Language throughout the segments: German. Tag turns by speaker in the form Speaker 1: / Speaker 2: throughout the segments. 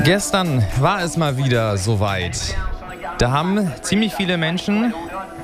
Speaker 1: Gestern war es mal wieder soweit. Da haben ziemlich viele Menschen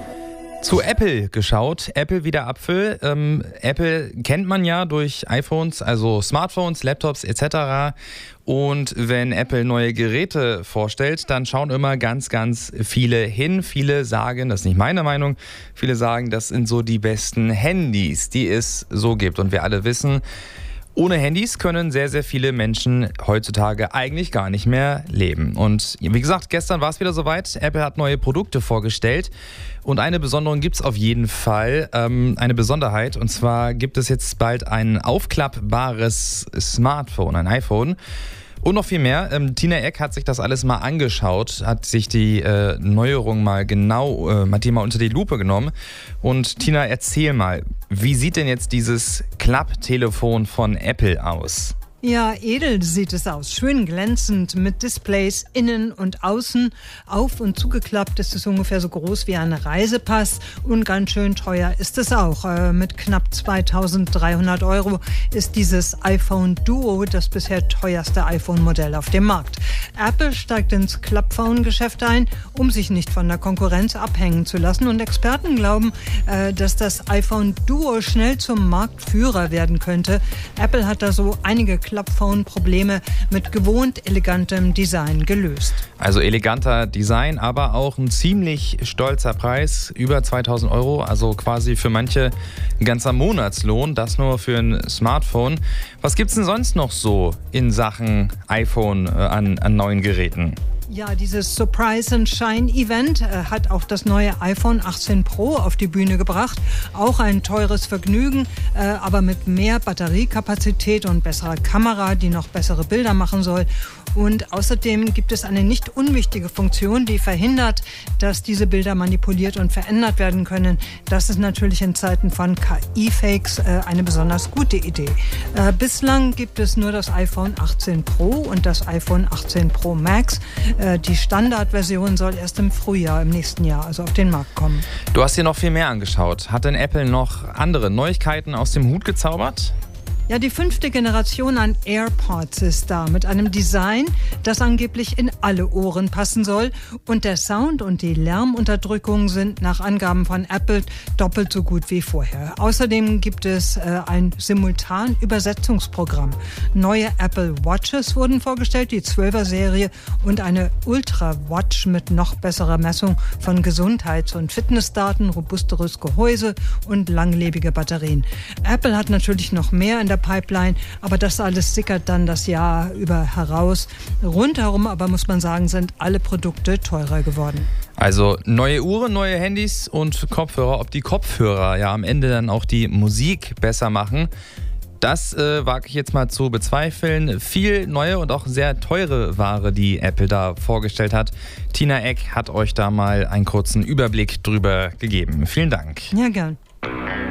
Speaker 1: zu Apple geschaut. Apple wie der Apfel. Apple kennt man ja durch iPhones, also Smartphones, Laptops etc. Und wenn Apple neue Geräte vorstellt, dann schauen immer ganz, ganz viele hin. Viele sagen, das ist nicht meine Meinung, viele sagen, das sind so die besten Handys, die es so gibt. Und wir alle wissen, ohne Handys können sehr, sehr viele Menschen heutzutage eigentlich gar nicht mehr leben. Und wie gesagt, gestern war es wieder soweit. Apple hat neue Produkte vorgestellt. Und eine Besonderung gibt es auf jeden Fall, eine Besonderheit. Und zwar gibt es jetzt bald ein aufklappbares Smartphone, ein iPhone. Und noch viel mehr. Tina Eck hat sich das alles mal angeschaut, hat sich die Neuerung mal genau, hat die mal unter die Lupe genommen. Und Tina, erzähl mal, wie sieht denn jetzt dieses Klapptelefon von Apple aus?
Speaker 2: Ja, edel sieht es aus. Schön glänzend mit Displays innen und außen. Auf- und zugeklappt ist es ungefähr so groß wie ein Reisepass und ganz schön teuer ist es auch. Mit knapp 2.300 € ist dieses iPhone Duo das bisher teuerste iPhone-Modell auf dem Markt. Apple steigt ins Klappphone-Geschäft ein, um sich nicht von der Konkurrenz abhängen zu lassen. Und Experten glauben, dass das iPhone Duo schnell zum Marktführer werden könnte. Apple hat da so einige Klappphone-Probleme mit gewohnt elegantem Design gelöst.
Speaker 1: Also eleganter Design, aber auch ein ziemlich stolzer Preis, über 2.000 €, also quasi für manche ein ganzer Monatslohn, das nur für ein Smartphone. Was gibt's denn sonst noch so in Sachen iPhone an neuen Geräten?
Speaker 2: Ja, dieses Surprise and Shine Event hat auch das neue iPhone 18 Pro auf die Bühne gebracht. Auch ein teures Vergnügen, aber mit mehr Batteriekapazität und besserer Kamera, die noch bessere Bilder machen soll. Und außerdem gibt es eine nicht unwichtige Funktion, die verhindert, dass diese Bilder manipuliert und verändert werden können. Das ist natürlich in Zeiten von KI-Fakes eine besonders gute Idee. Bislang gibt es nur das iPhone 18 Pro und das iPhone 18 Pro Max. Die Standardversion soll erst im Frühjahr im nächsten Jahr, also auf den Markt kommen.
Speaker 1: Du hast dir noch viel mehr angeschaut. Hat denn Apple noch andere Neuigkeiten aus dem Hut gezaubert?
Speaker 2: Ja, die 5. Generation an AirPods ist da mit einem Design, das angeblich in alle Ohren passen soll. Und der Sound und die Lärmunterdrückung sind nach Angaben von Apple doppelt so gut wie vorher. Außerdem gibt es ein Simultan-Übersetzungsprogramm. Neue Apple Watches wurden vorgestellt, die 12er-Serie und eine Ultra-Watch mit noch besserer Messung von Gesundheits- und Fitnessdaten, robusteres Gehäuse und langlebige Batterien. Apple hat natürlich noch mehr in der Pipeline, aber das alles sickert dann das Jahr über heraus. Rundherum aber muss man sagen, sind alle Produkte teurer geworden.
Speaker 1: Also neue Uhren, neue Handys und Kopfhörer. Ob die Kopfhörer ja am Ende dann auch die Musik besser machen, das wage ich jetzt mal zu bezweifeln. Viel neue und auch sehr teure Ware, die Apple da vorgestellt hat. Tina Eck hat euch da mal einen kurzen Überblick drüber gegeben. Vielen Dank.
Speaker 2: Ja, gern.